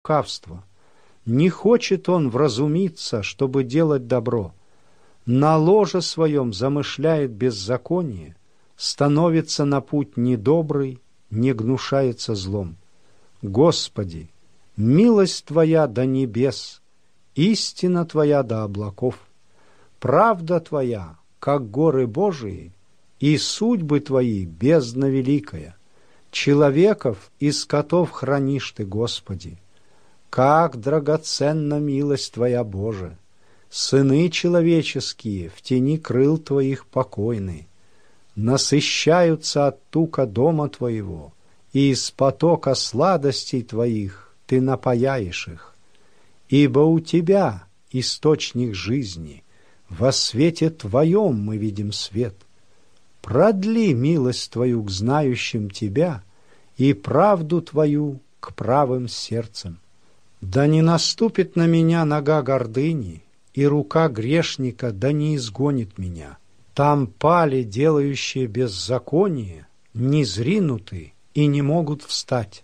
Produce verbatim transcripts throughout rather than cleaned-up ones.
лукавство. Не хочет он вразумиться, чтобы делать добро. На ложе своем замышляет беззаконие, становится на путь недобрый, не гнушается злом. Господи, милость Твоя до небес, истина Твоя до облаков, правда Твоя, как горы Божии, и судьбы Твои бездна великая. Человеков и скотов хранишь Ты, Господи. Как драгоценна милость Твоя, Боже! Сыны человеческие в тени крыл Твоих покойны, насыщаются от тука дома Твоего, и из потока сладостей Твоих Ты напояешь их. Ибо у Тебя источник жизни, во свете Твоем мы видим свет. Продли милость Твою к знающим Тебя и правду Твою к правым сердцам. Да не наступит на меня нога гордыни, и рука грешника да не изгонит меня. Там пали делающие беззаконие, низринуты и не могут встать.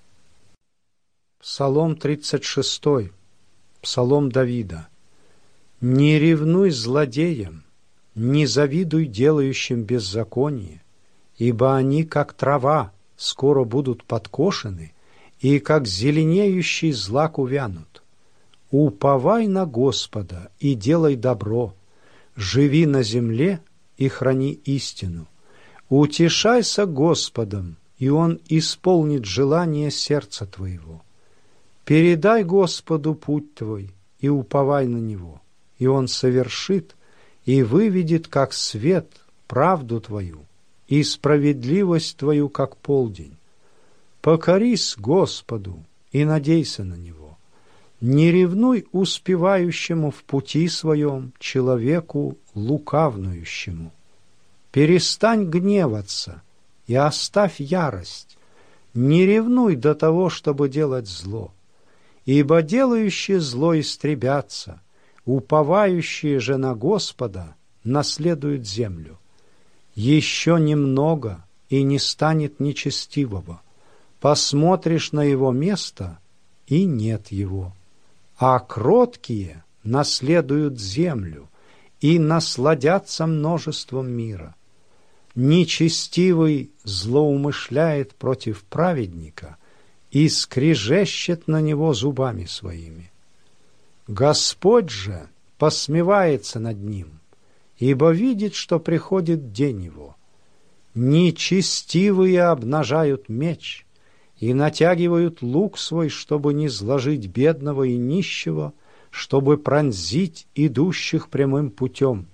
Псалом тридцать шестой. Псалом Давида. Не ревнуй злодеям, не завидуй делающим беззаконие, ибо они, как трава, скоро будут подкошены, и как зеленеющий злак увянут. Уповай на Господа и делай добро, живи на земле и храни истину. Утешайся Господом, и Он исполнит желание сердца твоего. Передай Господу путь твой и уповай на Него, и Он совершит и выведет, как свет, правду твою и справедливость твою, как полдень. Покорись Господу и надейся на Него. Не ревнуй успевающему в пути своем человеку лукавнующему. Перестань гневаться и оставь ярость. Не ревнуй до того, чтобы делать зло, ибо делающие зло истребятся, уповающие же на Господа наследуют землю. Еще немного, и не станет нечестивого. Посмотришь на его место, и нет его. А кроткие наследуют землю и насладятся множеством мира. Нечестивый злоумышляет против праведника и скрежещет на него зубами своими. Господь же посмевается над ним, ибо видит, что приходит день его. Нечестивые обнажают меч и натягивают лук свой, чтобы не сложить бедного и нищего, чтобы пронзить идущих прямым путем.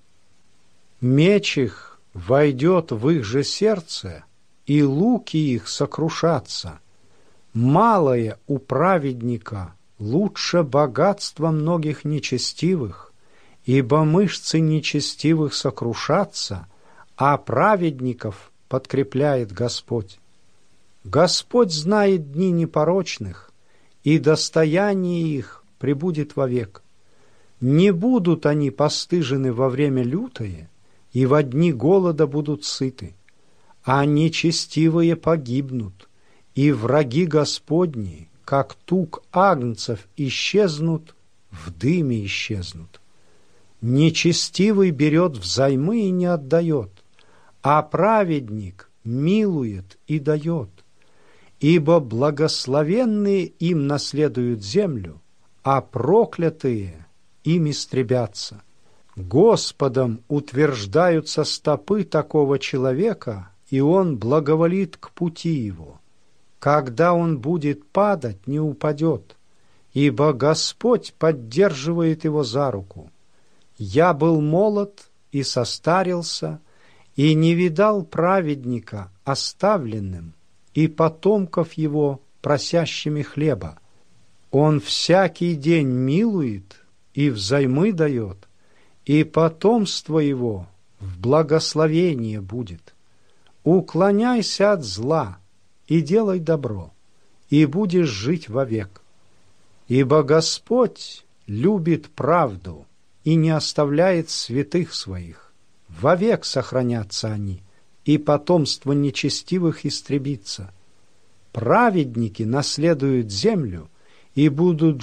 Меч их войдет в их же сердце, и луки их сокрушатся. Малое у праведника лучше богатства многих нечестивых, ибо мышцы нечестивых сокрушатся, а праведников подкрепляет Господь. Господь знает дни непорочных, и достояние их пребудет вовек. Не будут они постыжены во время лютое, и во дни голода будут сыты, а нечестивые погибнут, и враги Господни, как тук агнцев, исчезнут, в дыме исчезнут. Нечестивый берет взаймы и не отдает, а праведник милует и дает. Ибо благословенные им наследуют землю, а проклятые им истребятся. Господом утверждаются стопы такого человека, и он благоволит к пути его. Когда он будет падать, не упадет, ибо Господь поддерживает его за руку. Я был молод и состарился, и не видал праведника оставленным, и потомков его просящими хлеба. Он всякий день милует и взаймы дает, и потомство его в благословение будет. Уклоняйся от зла и делай добро, и будешь жить вовек. Ибо Господь любит правду и не оставляет святых своих. Вовек сохранятся они, и потомство нечестивых истребится. Праведники наследуют землю, и будут